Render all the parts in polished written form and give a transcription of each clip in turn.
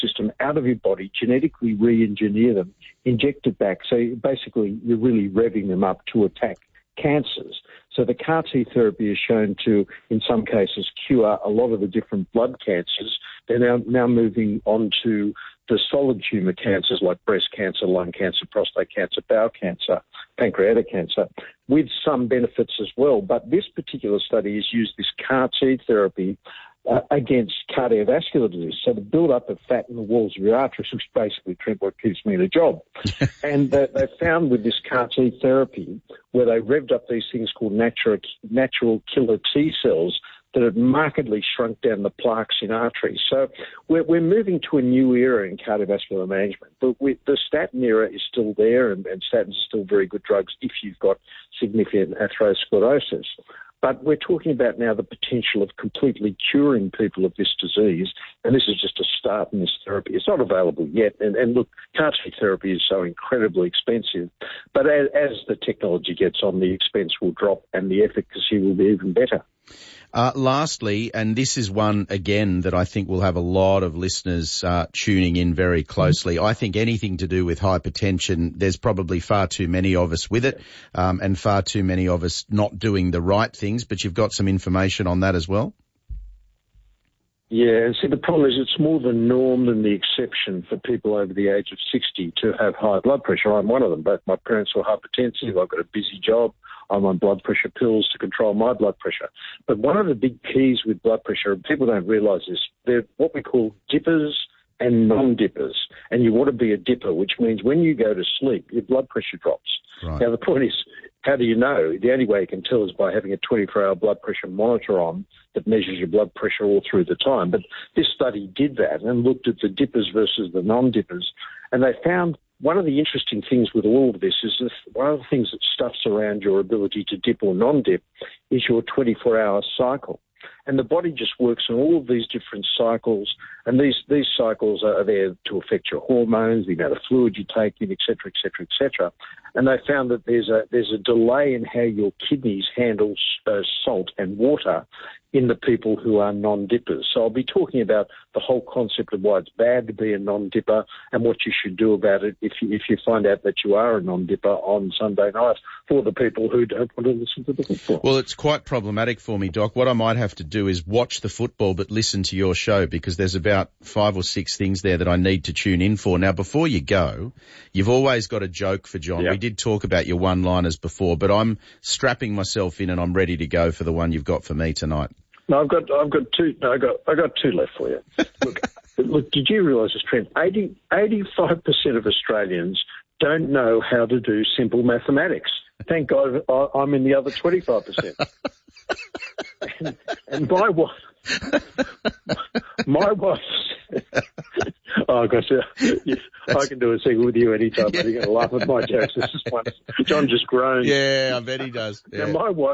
system out of your body, genetically re-engineer them, inject it back. So basically you're really revving them up to attack cancers. So the CAR T therapy is shown to, in some cases, cure a lot of the different blood cancers. They're now moving on to the solid tumour cancers like breast cancer, lung cancer, prostate cancer, bowel cancer, pancreatic cancer, with some benefits as well. But this particular study has used this CAR T therapy against cardiovascular disease, so the build-up of fat in the walls of your arteries, which basically, Trent, what keeps me in a job. And they found with this CAR T therapy, where they revved up these things called natural killer T cells, that had markedly shrunk down the plaques in arteries. So we're moving to a new era in cardiovascular management. But the statin era is still there, and statins are still very good drugs if you've got significant atherosclerosis. But we're talking about now the potential of completely curing people of this disease, and this is just a start in this therapy. It's not available yet, and look, CAR T therapy is so incredibly expensive, but as the technology gets on, the expense will drop and the efficacy will be even better. Lastly, and this is one, again, that I think will have a lot of listeners tuning in very closely. I think anything to do with hypertension, there's probably far too many of us with it, and far too many of us not doing the right things, but you've got some information on that as well? Yeah, and see, the problem is it's more the norm than the exception for people over the age of 60 to have high blood pressure. I'm one of them. Both my parents were hypertensive. I've got a busy job. I'm on blood pressure pills to control my blood pressure. But one of the big keys with blood pressure, and people don't realise this, they're what we call dippers and non-dippers. And you want to be a dipper, which means when you go to sleep, your blood pressure drops. Right. Now, the point is, how do you know? The only way you can tell is by having a 24-hour blood pressure monitor on that measures your blood pressure all through the time. But this study did that and looked at the dippers versus the non-dippers, and they found one of the interesting things with all of this is that one of the things that stuffs around your ability to dip or non-dip is your 24-hour cycle. And the body just works on all of these different cycles, and these cycles are there to affect your hormones, the amount of fluid you take in, et cetera, et cetera, et cetera. And they found that there's a delay in how your kidneys handle salt and water in the people who are non-dippers. So I'll be talking about the whole concept of why it's bad to be a non-dipper and what you should do about it if you find out that you are a non-dipper on Sunday night for the people who don't want to listen to the football. Well, it's quite problematic for me, Doc. What I might have to do is watch the football but listen to your show, because there's about 5 or 6 things there that I need to tune in for. Now, before you go, you've always got a joke for John. Yep. We did talk about your one-liners before, but I'm strapping myself in and I'm ready to go for the one you've got for me tonight. No, I've got two. No, I got 2 left for you. Look, did you realise this, Trent? 85% of Australians don't know how to do simple mathematics. Thank God I'm in the other 25%. and my wife said, oh gosh, I can do a single with you anytime, but you're going to laugh at my jokes. This is one. John just groaned. Yeah, I bet he does. Yeah. Now, my wife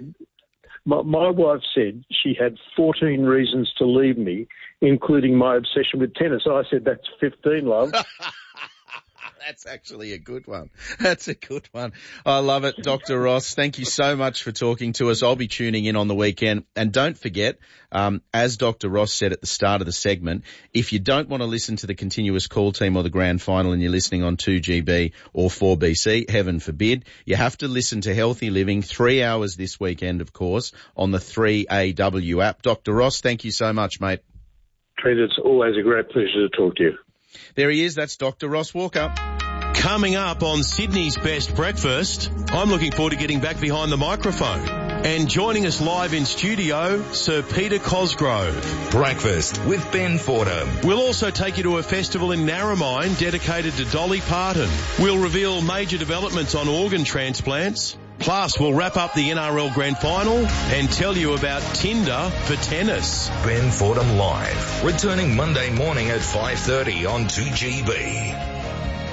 said she had 14 reasons to leave me, including my obsession with tennis. I said, that's 15, love. That's actually a good one. That's a good one. I love it, Dr. Ross. Thank you so much for talking to us. I'll be tuning in on the weekend. And don't forget, as Dr. Ross said at the start of the segment, if you don't want to listen to the continuous call team or the grand final and you're listening on 2GB or 4BC, heaven forbid, you have to listen to Healthy Living 3 hours this weekend, of course, on the 3AW app. Dr. Ross, thank you so much, mate. Trent, it's always a great pleasure to talk to you. There he is. That's Dr. Ross Walker. Coming up on Sydney's Best Breakfast, I'm looking forward to getting back behind the microphone. And joining us live in studio, Sir Peter Cosgrove. Breakfast with Ben Fordham. We'll also take you to a festival in Narromine dedicated to Dolly Parton. We'll reveal major developments on organ transplants. Plus, we'll wrap up the NRL Grand Final and tell you about Tinder for tennis. Ben Fordham Live, returning Monday morning at 5:30 on 2GB.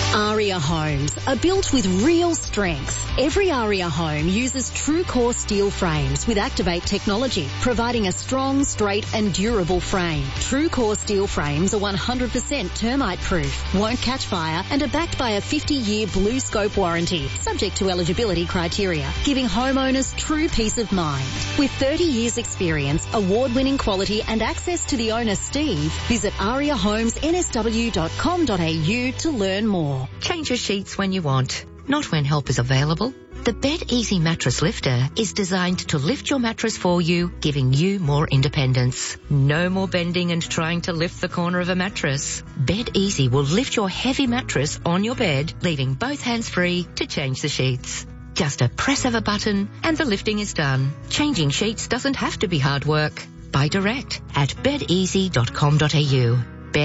Aria homes are built with real strengths. Every Aria home uses true core steel frames with Activate technology, providing a strong, straight and durable frame. True core steel frames are 100% termite proof, won't catch fire and are backed by a 50-year Blue Scope warranty, subject to eligibility criteria, giving homeowners true peace of mind. With 30 years experience, award-winning quality and access to the owner Steve, visit ariahomesnsw.com.au to learn more. Change your sheets when you want, not when help is available. The Bed Easy Mattress Lifter is designed to lift your mattress for you, giving you more independence. No more bending and trying to lift the corner of a mattress. Bed Easy will lift your heavy mattress on your bed, leaving both hands free to change the sheets. Just a press of a button and the lifting is done. Changing sheets doesn't have to be hard work. Buy direct at bedeasy.com.au.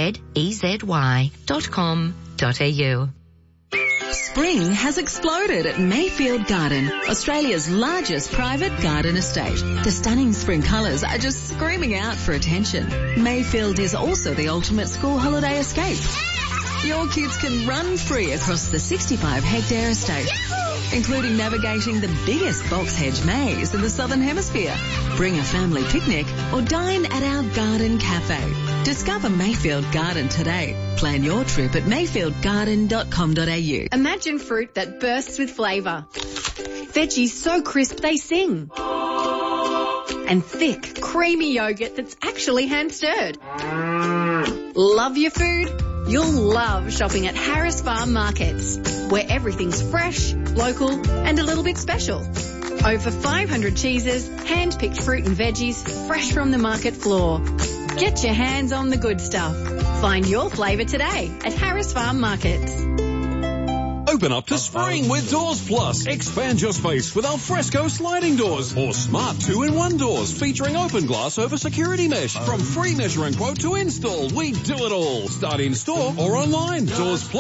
bedeasy.com.au. Spring has exploded at Mayfield Garden, Australia's largest private garden estate. The stunning spring colours are just screaming out for attention. Mayfield is also the ultimate school holiday escape. Your kids can run free across the 65-hectare estate, including navigating the biggest box hedge maze in the Southern Hemisphere. Bring a family picnic or dine at our garden cafe. Discover Mayfield Garden today. Plan your trip at mayfieldgarden.com.au. Imagine fruit that bursts with flavour. Veggies so crisp they sing. And thick, creamy yogurt that's actually hand-stirred. Love your food? You'll love shopping at Harris Farm Markets, where everything's fresh, local and a little bit special. Over 500 cheeses, hand-picked fruit and veggies, fresh from the market floor. Get your hands on the good stuff. Find your flavour today at Harris Farm Markets. Open up to spring with Doors Plus. Expand your space with alfresco sliding doors or smart 2-in-1 doors featuring open glass over security mesh. From free measure and quote to install, we do it all. Start in store or online. Doors Plus.